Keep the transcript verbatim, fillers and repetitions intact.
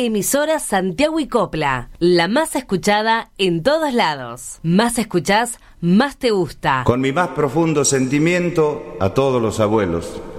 Emisora Santiago y Copla, la más escuchada en todos lados. Más escuchás, más te gusta. Con mi más profundo sentimiento a todos los abuelos.